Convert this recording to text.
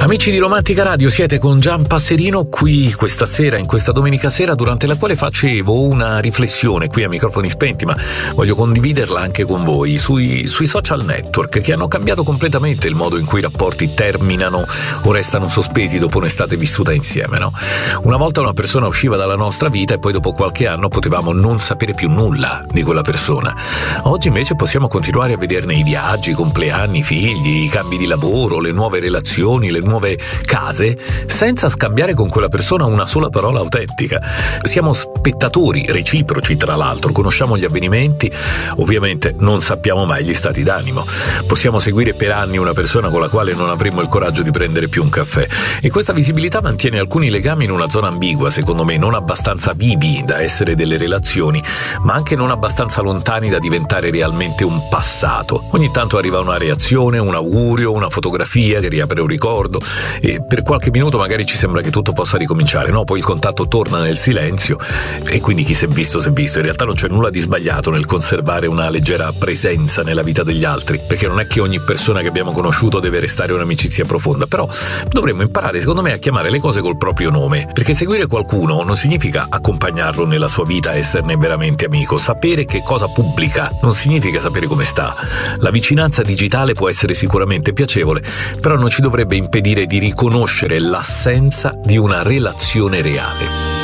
Amici di Romantica Radio, siete con Gian Passerino qui questa sera, in questa domenica sera, durante la quale facevo una riflessione qui a microfoni spenti, ma voglio condividerla anche con voi, sui social network che hanno cambiato completamente il modo in cui i rapporti terminano o restano sospesi dopo un'estate vissuta insieme, no? Una volta una persona usciva dalla nostra vita e poi dopo qualche anno potevamo non sapere più nulla di quella persona. Oggi invece possiamo continuare a vederne i viaggi, i compleanni, i figli, i cambi di lavoro, le nuove relazioni, le nuove case, senza scambiare con quella persona una sola parola autentica. Siamo spettatori reciproci, tra l'altro, conosciamo gli avvenimenti, ovviamente non sappiamo mai gli stati d'animo. Possiamo seguire per anni una persona con la quale non avremmo il coraggio di prendere più un caffè, e questa visibilità mantiene alcuni legami in una zona ambigua, secondo me, non abbastanza vivi da essere delle relazioni, ma anche non abbastanza lontani da diventare realmente un passato. Ogni tanto arriva una reazione, un augurio, una fotografia che riapre un ricordo, e per qualche minuto magari ci sembra che tutto possa ricominciare, no? Poi il contatto torna nel silenzio e quindi chi si è visto si è visto. In realtà non c'è nulla di sbagliato nel conservare una leggera presenza nella vita degli altri, perché non è che ogni persona che abbiamo conosciuto deve restare un'amicizia profonda, però dovremmo imparare, secondo me, a chiamare le cose col proprio nome, perché seguire qualcuno non significa accompagnarlo nella sua vita, esserne veramente amico. Sapere che cosa pubblica non significa sapere come sta. La vicinanza digitale può essere sicuramente piacevole, però non ci dovrebbe impedire di riconoscere l'assenza di una relazione reale.